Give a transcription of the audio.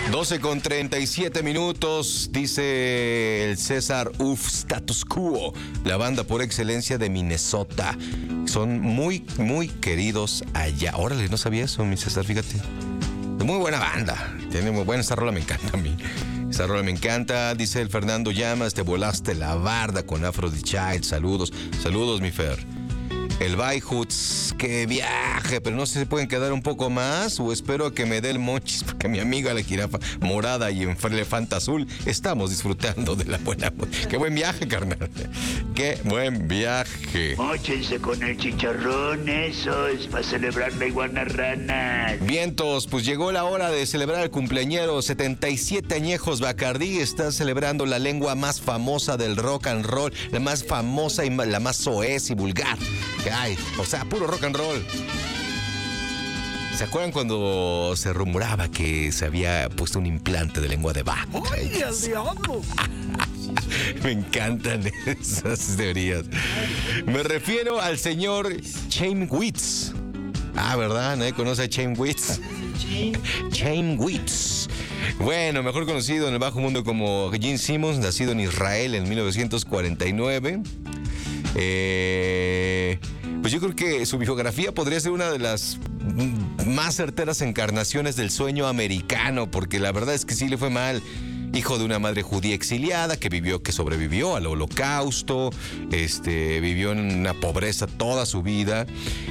12:37, dice el César Status Quo, la banda por excelencia de Minnesota. Son muy, muy queridos allá. Órale, no sabía eso, mi César, fíjate. Es muy buena banda. Tiene muy buena, esta rola me encanta a mí. Esta rola me encanta, dice el Fernando Llamas, te volaste la barda con Aphrodite Child. Saludos, mi Fer. El Bayhoods, qué viaje, pero no sé si pueden quedar un poco más o espero a que me dé el monchis, porque mi amiga la jirafa morada y en elefante azul estamos disfrutando de la buena. Qué buen viaje, carnal. Qué buen viaje. Móchense con el chicharrón, eso es para celebrar la iguana rana. Vientos, pues llegó la hora de celebrar el cumpleañero. 77 añejos Bacardí está celebrando la lengua más famosa del rock and roll, la más famosa y la más soez y vulgar que hay, o sea, puro rock and roll. ¿Se acuerdan cuando se rumoraba que se había puesto un implante de lengua de vaca? ¡Ay, el diablo! Me encantan esas teorías. Me refiero al señor Chaim Witz. Ah, ¿verdad? ¿Nadie conoce a Chaim Witz? Chaim Witz. Bueno, mejor conocido en el bajo mundo como Gene Simmons, nacido en Israel en 1949. Pues yo creo que su biografía podría ser una de las más certeras encarnaciones del sueño americano, porque la verdad es que sí le fue mal. Hijo de una madre judía exiliada que sobrevivió al holocausto, vivió en una pobreza toda su vida